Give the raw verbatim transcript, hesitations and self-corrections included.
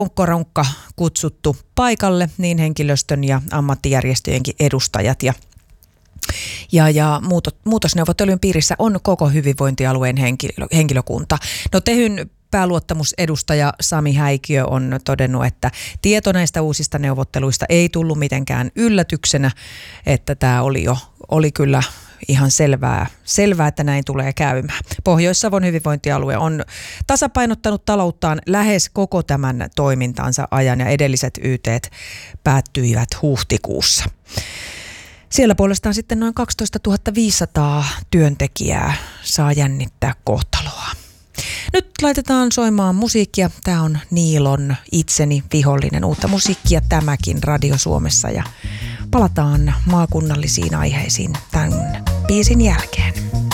Ronkka kutsuttu paikalle, niin henkilöstön ja ammattijärjestöjenkin edustajat ja Ja, ja muutosneuvottelujen piirissä on koko hyvinvointialueen henkilö, henkilökunta. No Tehyn pääluottamusedustaja Sami Häikiö on todennut, että tieto näistä uusista neuvotteluista ei tullut mitenkään yllätyksenä, että tämä oli jo oli kyllä ihan selvää, selvää, että näin tulee käymään. Pohjois-Savon hyvinvointialue on tasapainottanut talouttaan lähes koko tämän toimintansa ajan ja edelliset Y T:t päättyivät huhtikuussa. Siellä puolestaan sitten noin kaksitoistatuhatta viisisataa työntekijää saa jännittää kohtaloa. Nyt laitetaan soimaan musiikkia. Tämä on Niilon Itseni vihollinen. Uutta musiikkia tämäkin Radio Suomessa ja palataan maakunnallisiin aiheisiin tämän biisin jälkeen.